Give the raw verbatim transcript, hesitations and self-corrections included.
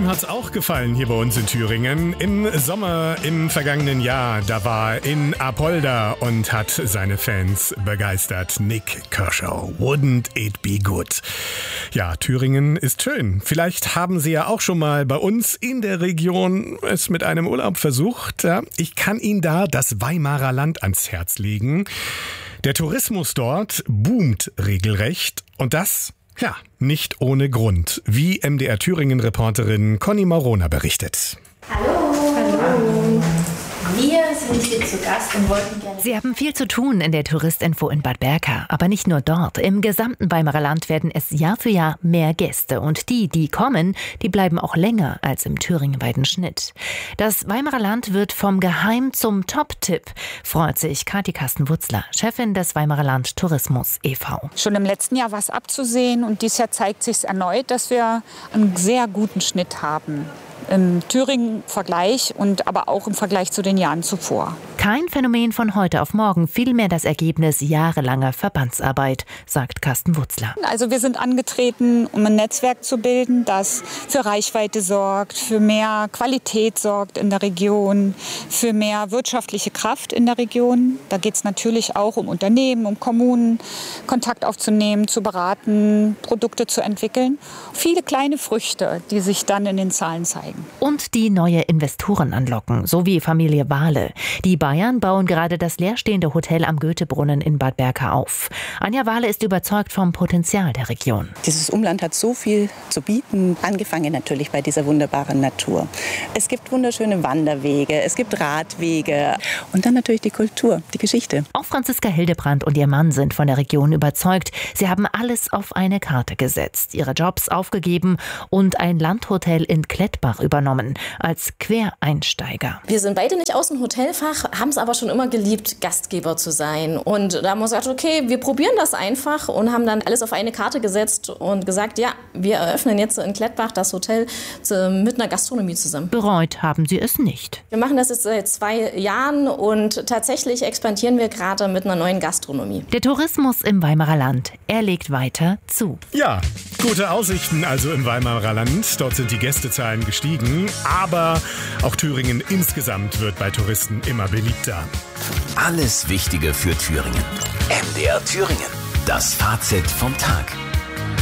Dem hat's auch gefallen hier bei uns in Thüringen. Im Sommer im vergangenen Jahr, da war er in Apolda und hat seine Fans begeistert. Nik Kershaw, Wouldn't It Be Good? Ja, Thüringen ist schön. Vielleicht haben Sie ja auch schon mal bei uns in der Region es mit einem Urlaub versucht. Ja, ich kann Ihnen da das Weimarer Land ans Herz legen. Der Tourismus dort boomt regelrecht und das, ja, nicht ohne Grund, wie M D R Thüringen-Reporterin Conny Maurona berichtet. Hallo. Hallo. Wir sind hier zu Gast und wollten gerne... Sie haben viel zu tun in der Touristinfo in Bad Berka. Aber nicht nur dort. Im gesamten Weimarer Land werden es Jahr für Jahr mehr Gäste. Und die, die kommen, die bleiben auch länger als im thüringenweiten Schnitt. Das Weimarer Land wird vom Geheim zum Top-Tipp, freut sich Kathi Kasten-Wutzler, Chefin des Weimarer Land Tourismus e V Schon im letzten Jahr war es abzusehen und dieses Jahr zeigt sich erneut, dass wir einen sehr guten Schnitt haben. Im Thüringen-Vergleich und aber auch im Vergleich zu den Jahren zuvor. Kein Phänomen von heute auf morgen, vielmehr das Ergebnis jahrelanger Verbandsarbeit, sagt Kasten-Wutzler. Also wir sind angetreten, um ein Netzwerk zu bilden, das für Reichweite sorgt, für mehr Qualität sorgt in der Region, für mehr wirtschaftliche Kraft in der Region. Da geht es natürlich auch um Unternehmen, um Kommunen, Kontakt aufzunehmen, zu beraten, Produkte zu entwickeln. Viele kleine Früchte, die sich dann in den Zahlen zeigen. Und die neue Investoren anlocken, so wie Familie Wahle. Die Bayern bauen gerade das leerstehende Hotel am Goethebrunnen in Bad Berka auf. Anja Wahle ist überzeugt vom Potenzial der Region. Dieses Umland hat so viel zu bieten, angefangen natürlich bei dieser wunderbaren Natur. Es gibt wunderschöne Wanderwege, es gibt Radwege und dann natürlich die Kultur, die Geschichte. Auch Franziska Hildebrand und ihr Mann sind von der Region überzeugt. Sie haben alles auf eine Karte gesetzt, ihre Jobs aufgegeben und ein Landhotel in Klettbach übernommen, als Quereinsteiger. Wir sind beide nicht aus dem Hotelfach, haben es aber schon immer geliebt, Gastgeber zu sein. Und da haben wir gesagt, okay, wir probieren das einfach und haben dann alles auf eine Karte gesetzt und gesagt, ja, wir eröffnen jetzt in Klettbach das Hotel mit einer Gastronomie zusammen. Bereut haben sie es nicht. Wir machen das jetzt seit zwei Jahren und tatsächlich expandieren wir gerade mit einer neuen Gastronomie. Der Tourismus im Weimarer Land, er legt weiter zu. Ja, gute Aussichten also im Weimarer Land. Dort sind die Gästezahlen gestiegen, aber auch Thüringen insgesamt wird bei Touristen immer beliebter. Alles Wichtige für Thüringen. M D R Thüringen. Das Fazit vom Tag.